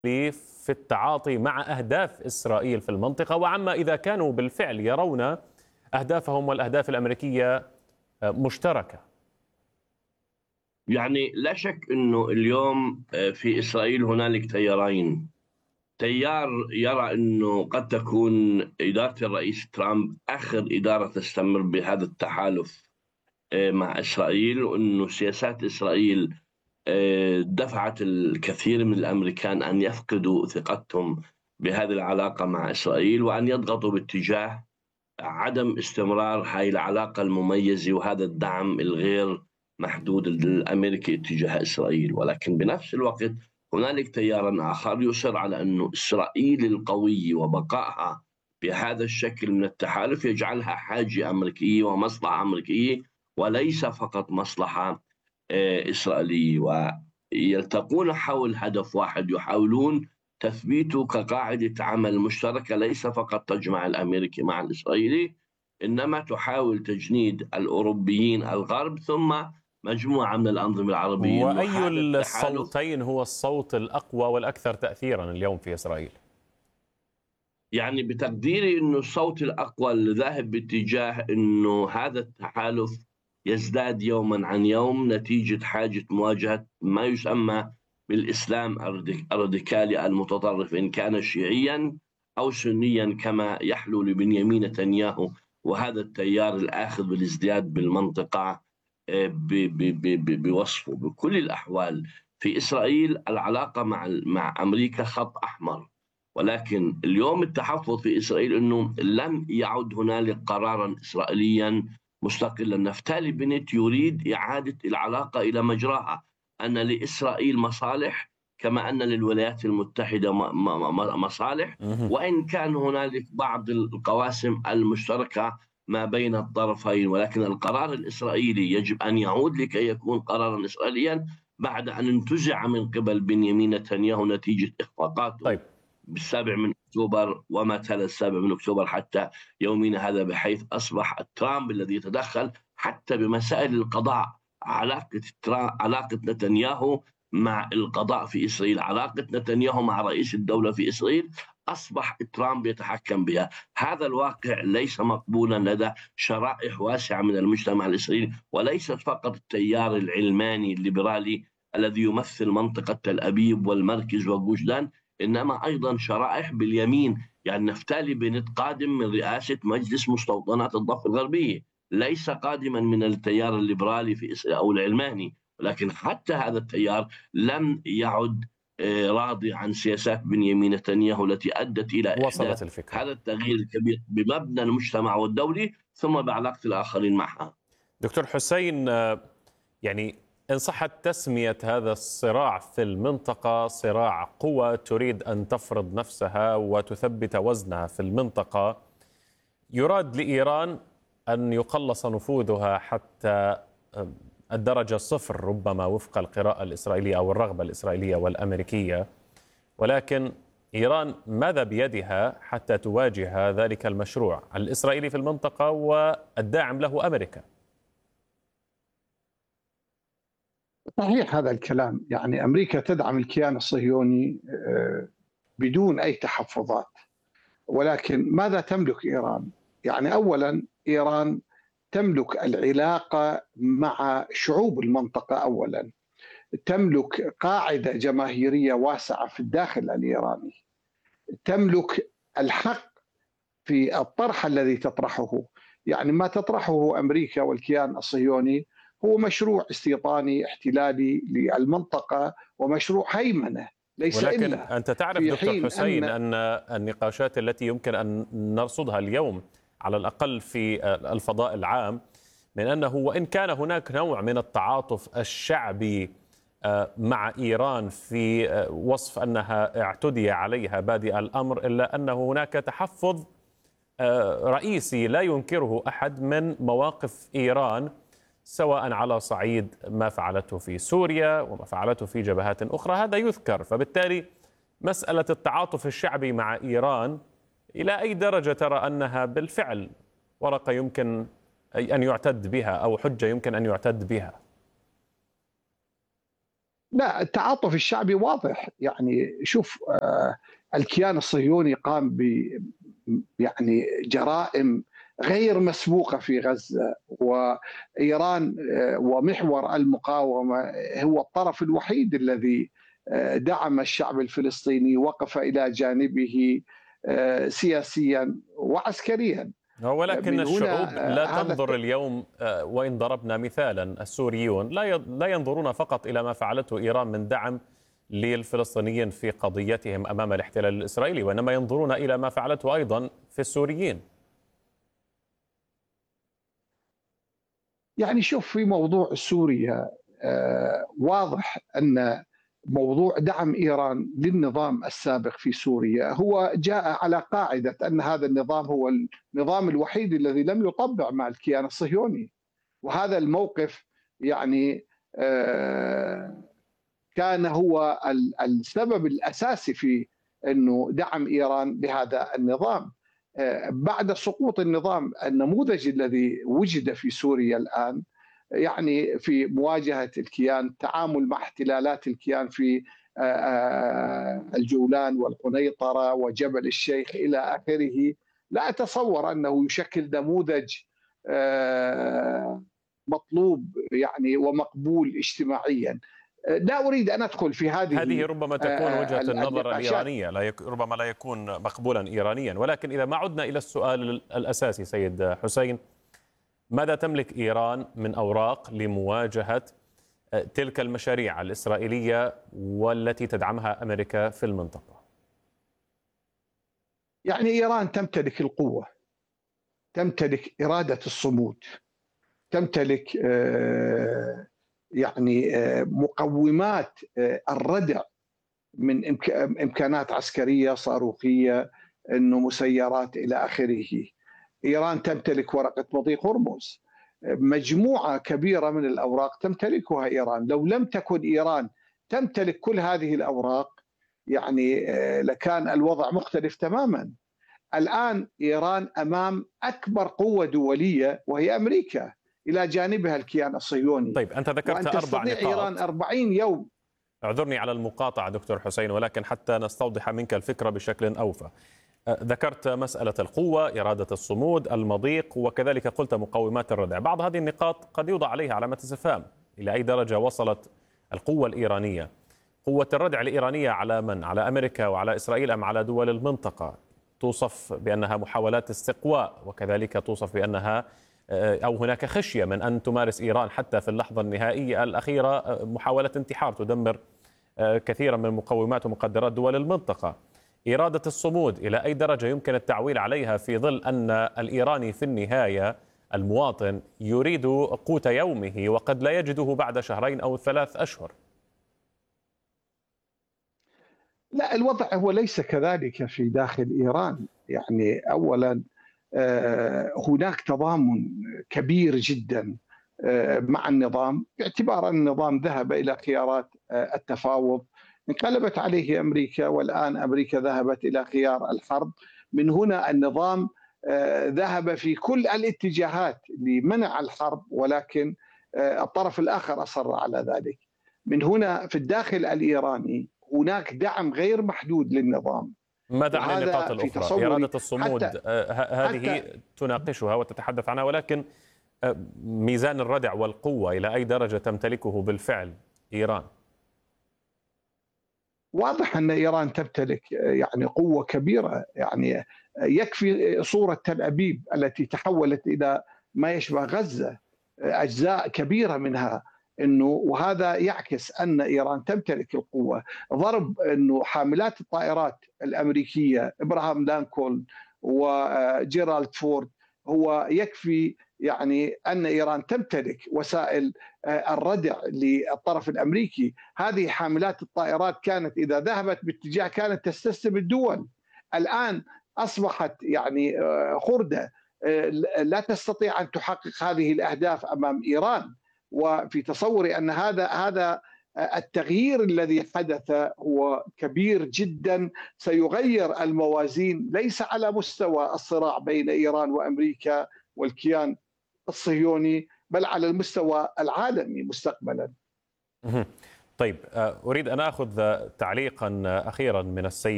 في التعاطي مع أهداف إسرائيل في المنطقة، وعما إذا كانوا بالفعل يرون أهدافهم والأهداف الأمريكية مشتركة. يعني لا شك أنه اليوم في إسرائيل هنالك تيارين. تيار يرى أنه قد تكون إدارة الرئيس ترامب آخر إدارة تستمر بهذا التحالف مع إسرائيل، وأنه سياسات إسرائيل دفعت الكثير من الأمريكان أن يفقدوا ثقتهم بهذه العلاقة مع إسرائيل، وأن يضغطوا باتجاه عدم استمرار هذه العلاقة المميزة وهذا الدعم الغير محدود الأمريكي اتجاه إسرائيل. ولكن بنفس الوقت هنالك تيار آخر يصر على أن إسرائيل القوية وبقائها بهذا الشكل من التحالف يجعلها حاجة أمريكية ومصلحة أمريكية، وليس فقط مصلحة إسرائيلية، ويلتقون حول هدف واحد يحاولون تثبيته كقاعدة عمل مشتركة ليس فقط تجمع الأمريكي مع الإسرائيلي، إنما تحاول تجنيد الأوروبيين الغرب ثم مجموعة من الأنظمة العربية، إنه وأي هذا التحالف. الصوتين هو الصوت الأقوى والأكثر تأثيرا اليوم في إسرائيل؟ يعني بتقديري أنه الصوت الأقوى اللي ذاهب باتجاه أنه هذا التحالف يزداد يوما عن يوم نتيجة حاجة مواجهة ما يسمى بالإسلام الراديكالي المتطرف، إن كان شيعيا أو سنيا كما يحلو لبنيامين نتنياهو وهذا التيار الآخذ بالازدياد بالمنطقة. بوصفه بكل الأحوال في إسرائيل العلاقة مع أمريكا خط أحمر، ولكن اليوم التحفظ في إسرائيل أنه لم يعد هنالك قرارا إسرائيليا مستقلا. نفتالي بنت يريد إعادة العلاقة إلى مجراها، أن لإسرائيل مصالح كما أن للولايات المتحدة مصالح، وإن كان هنالك بعض القواسم المشتركة ما بين الطرفين، ولكن القرار الإسرائيلي يجب أن يعود لكي يكون قرارا إسرائيليا بعد أن انتزع من قبل بنيامين نتنياهو نتيجة إخفاقاته طيب، بالسابع من أكتوبر وما تلا السابع من أكتوبر حتى يومنا هذا، بحيث أصبح ترامب الذي يتدخل حتى بمسائل القضاء. علاقة نتنياهو مع القضاء في إسرائيل، علاقة نتنياهو مع رئيس الدولة في إسرائيل أصبح ترامب يتحكم بها. هذا الواقع ليس مقبولا لدى شرائح واسعة من المجتمع الإسرائيلي، وليست فقط التيار العلماني الليبرالي الذي يمثل منطقة تل أبيب والمركز وجوش دان، إنما أيضا شرائح باليمين. يعني نفتالي بنت قادم من رئاسة مجلس مستوطنات الضفة الغربية، ليس قادما من التيار الليبرالي في إسرائيل أو العلماني، ولكن حتى هذا التيار لم يعد راضي عن سياسات بنيامين نتنياهو التي أدت إلى وصلت إحداث الفكرة. هذا التغيير الكبير بمبنى المجتمع والدولي ثم بعلاقة الآخرين معها. دكتور حسين، يعني إن صحت تسمية هذا الصراع في المنطقة صراع قوى تريد أن تفرض نفسها وتثبت وزنها في المنطقة، يراد لإيران أن يقلص نفوذها حتى الدرجة صفر ربما وفق القراءة الإسرائيلية أو الرغبة الإسرائيلية والأمريكية، ولكن إيران ماذا بيدها حتى تواجه ذلك المشروع الإسرائيلي في المنطقة والداعم له أمريكا؟ صحيح هذا الكلام. يعني أمريكا تدعم الكيان الصهيوني بدون أي تحفظات، ولكن ماذا تملك إيران؟ يعني أولا إيران تملك العلاقة مع شعوب المنطقة، أولا تملك قاعدة جماهيرية واسعة في الداخل الإيراني، تملك الحق في الطرح الذي تطرحه. يعني ما تطرحه أمريكا والكيان الصهيوني هو مشروع استيطاني احتلالي للمنطقة ومشروع هيمنة، ليس ولكن إلا. أنت تعرف في دكتور حين حسين أن النقاشات التي يمكن أن نرصدها اليوم على الأقل في الفضاء العام من أنه وإن كان هناك نوع من التعاطف الشعبي مع إيران في وصف أنها اعتدي عليها بادئ الأمر، إلا أنه هناك تحفظ رئيسي لا ينكره أحد من مواقف إيران، سواء على صعيد ما فعلته في سوريا وما فعلته في جبهات أخرى، هذا يذكر. فبالتالي مسألة التعاطف الشعبي مع إيران إلى أي درجة ترى أنها بالفعل ورقة يمكن أن يعتد بها أو حجة يمكن أن يعتد بها؟ لا، التعاطف الشعبي واضح. يعني شوف، الكيان الصهيوني قام يعني جرائم غير مسبوقة في غزة، وإيران ومحور المقاومة هو الطرف الوحيد الذي دعم الشعب الفلسطيني، وقف إلى جانبه سياسيا وعسكريا. ولكن من هنا الشعوب لا هذا تنظر اليوم، وإن ضربنا مثالا، السوريون لا ينظرون فقط إلى ما فعلته إيران من دعم للفلسطينيين في قضيتهم أمام الاحتلال الإسرائيلي، وإنما ينظرون إلى ما فعلته أيضا في السوريين. يعني شوف، في موضوع سوريا واضح أن موضوع دعم إيران للنظام السابق في سوريا هو جاء على قاعدة أن هذا النظام هو النظام الوحيد الذي لم يطبع مع الكيان الصهيوني. وهذا الموقف يعني كان هو السبب الأساسي في أنه دعم إيران لهذا النظام. بعد سقوط النظام، النموذج الذي وجد في سوريا الآن يعني في مواجهة الكيان، التعامل مع احتلالات الكيان في الجولان والقنيطرة وجبل الشيخ إلى آخره، لا أتصور أنه يشكل نموذج مطلوب يعني ومقبول اجتماعيا. لا أريد أن أدخل في هذه ربما تكون وجهة النظر الإيرانية، ربما لا يكون مقبولا إيرانيا. ولكن إذا ما عدنا إلى السؤال الأساسي سيد حسين، ماذا تملك إيران من أوراق لمواجهة تلك المشاريع الإسرائيلية والتي تدعمها أمريكا في المنطقة؟ يعني إيران تمتلك القوة، تمتلك إرادة الصمود، تمتلك يعني مقومات الردع من إمكانات عسكرية صاروخية، إنه مسيرات إلى آخره. إيران تمتلك ورقة مضيق هرمز، مجموعة كبيرة من الأوراق تمتلكها إيران. لو لم تكن إيران تمتلك كل هذه الأوراق يعني لكان الوضع مختلف تماما. الآن إيران أمام أكبر قوة دولية وهي أمريكا، إلى جانبها الكيان الصهيوني. طيب، أنت ذكرت 4 نقاط. إيران 40 يوم. اعذرني على المقاطعة دكتور حسين، ولكن حتى نستوضح منك الفكرة بشكل أوفى. ذكرت مسألة القوة، إرادة الصمود، المضيق، وكذلك قلت مقومات الردع. بعض هذه النقاط قد يوضع عليها علامة استفهام. إلى أي درجة وصلت القوة الإيرانية، قوة الردع الإيرانية، على من؟ على أمريكا وعلى إسرائيل أم على دول المنطقة؟ توصف بأنها محاولات استقواء، وكذلك توصف بأنها أو هناك خشية من أن تمارس إيران حتى في اللحظة النهائية الأخيرة محاولة انتحار تدمر كثيرا من مقومات ومقدرات دول المنطقة. إرادة الصمود إلى أي درجة يمكن التعويل عليها في ظل أن الإيراني في النهاية المواطن يريد قوت يومه وقد لا يجده بعد 2 أو 3 أشهر؟ لا، الوضع هو ليس كذلك في داخل إيران. يعني أولا هناك تضامن كبير جدا مع النظام، باعتبار أن النظام ذهب إلى خيارات التفاوض، انقلبت عليه أمريكا، والآن أمريكا ذهبت إلى خيار الحرب. من هنا النظام ذهب في كل الاتجاهات لمنع الحرب، ولكن الطرف الآخر أصر على ذلك. من هنا في الداخل الإيراني هناك دعم غير محدود للنظام. ماذا عن النقاط الأخرى؟ إرادة الصمود هذه تناقشها وتتحدث عنها، ولكن ميزان الردع والقوة إلى أي درجة تمتلكه بالفعل إيران؟ واضح أن إيران تمتلك يعني قوة كبيرة. يعني يكفي صورة تل أبيب التي تحولت إلى ما يشبه غزة، أجزاء كبيرة منها، انه وهذا يعكس ان ايران تمتلك القوه. ضرب انه حاملات الطائرات الامريكيه ابراهام لانكولن وجيرالد فورد هو يكفي يعني ان ايران تمتلك وسائل الردع للطرف الامريكي. هذه حاملات الطائرات كانت اذا ذهبت باتجاه كانت تستسلم الدول، الان اصبحت يعني خرده لا تستطيع ان تحقق هذه الاهداف امام ايران. وفي تصوري أن هذا التغيير الذي حدث هو كبير جدا، سيغير الموازين ليس على مستوى الصراع بين إيران وأمريكا والكيان الصهيوني، بل على المستوى العالمي مستقبلا. طيب، أريد أن أخذ تعليقا أخيرا من السيد